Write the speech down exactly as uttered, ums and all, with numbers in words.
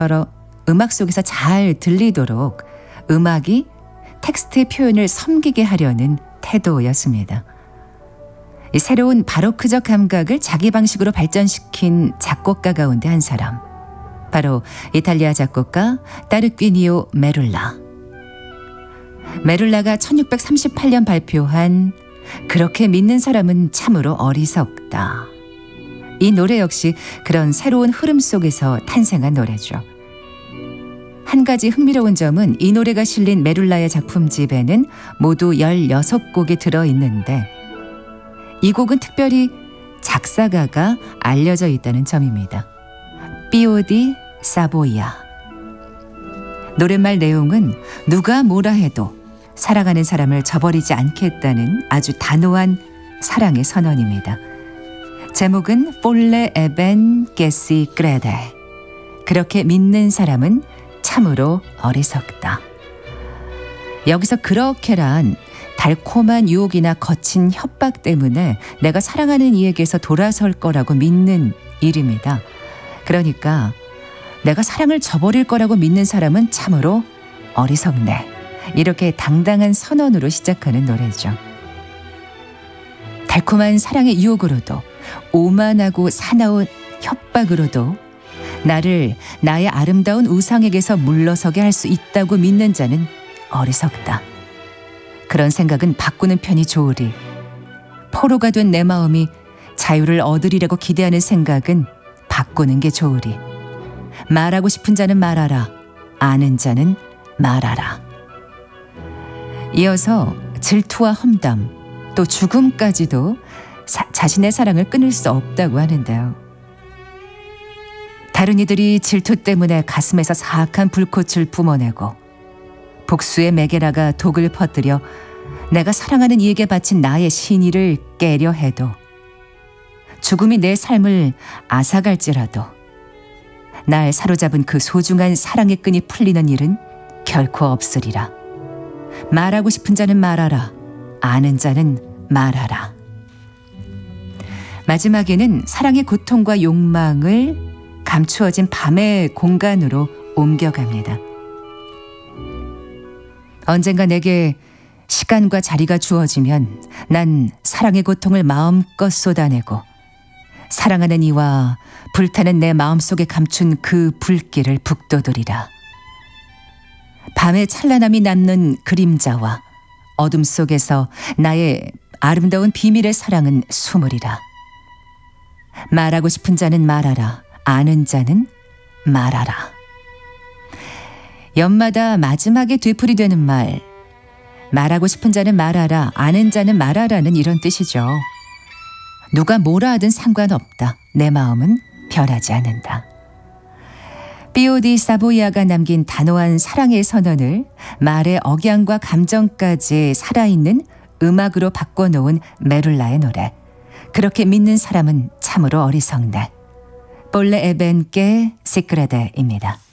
여러 음악 속에서 잘 들리도록 음악이 텍스트의 표현을 섬기게 하려는 태도였습니다. 이 새로운 바로크적 감각을 자기 방식으로 발전시킨 작곡가 가운데 한 사람, 바로 이탈리아 작곡가 따르퀴니오 메룰라. 메룰라가 천육백삼십팔 년 발표한 그렇게 믿는 사람은 참으로 어리석다. 이 노래 역시 그런 새로운 흐름 속에서 탄생한 노래죠. 한 가지 흥미로운 점은 이 노래가 실린 메룰라의 작품집에는 모두 열여섯 곡이 들어있는데 이 곡은 특별히 작사가가 알려져 있다는 점입니다. 피오 디 사보이아. 노랫말 내용은 누가 뭐라 해도 사랑하는 사람을 저버리지 않겠다는 아주 단호한 사랑의 선언입니다. 제목은 폴레 에벤 게시 크레데. 그렇게 믿는 사람은 참으로 어리석다. 여기서 그렇게란 달콤한 유혹이나 거친 협박 때문에 내가 사랑하는 이에게서 돌아설 거라고 믿는 일입니다. 그러니까 내가 사랑을 저버릴 거라고 믿는 사람은 참으로 어리석네. 이렇게 당당한 선언으로 시작하는 노래죠. 달콤한 사랑의 유혹으로도 오만하고 사나운 협박으로도 나를 나의 아름다운 우상에게서 물러서게 할 수 있다고 믿는 자는 어리석다. 그런 생각은 바꾸는 편이 좋으리. 포로가 된 내 마음이 자유를 얻으리라고 기대하는 생각은 바꾸는 게 좋으리. 말하고 싶은 자는 말하라. 아는 자는 말하라. 이어서 질투와 험담, 또 죽음까지도 사, 자신의 사랑을 끊을 수 없다고 하는데요. 다른 이들이 질투 때문에 가슴에서 사악한 불꽃을 뿜어내고 복수의 메게라가 독을 퍼뜨려 내가 사랑하는 이에게 바친 나의 신의를 깨려 해도 죽음이 내 삶을 앗아갈지라도 날 사로잡은 그 소중한 사랑의 끈이 풀리는 일은 결코 없으리라. 말하고 싶은 자는 말하라. 아는 자는 말하라. 마지막에는 사랑의 고통과 욕망을 감추어진 밤의 공간으로 옮겨갑니다. 언젠가 내게 시간과 자리가 주어지면 난 사랑의 고통을 마음껏 쏟아내고 사랑하는 이와 불타는 내 마음속에 감춘 그 불길을 북돋으리라. 밤의 찬란함이 남는 그림자와 어둠 속에서 나의 아름다운 비밀의 사랑은 숨으리라. 말하고 싶은 자는 말하라. 아는 자는 말하라. 연마다 마지막에 되풀이되는 말, 말하고 싶은 자는 말하라. 아는 자는 말하라는 이런 뜻이죠. 누가 뭐라 하든 상관없다. 내 마음은 변하지 않는다. 피오 디 사보이아가 남긴 단호한 사랑의 선언을 말의 억양과 감정까지 살아있는 음악으로 바꿔놓은 메룰라의 노래. 그렇게 믿는 사람은 참으로 어리석네. 폴레 에벤 게 시크레데입니다.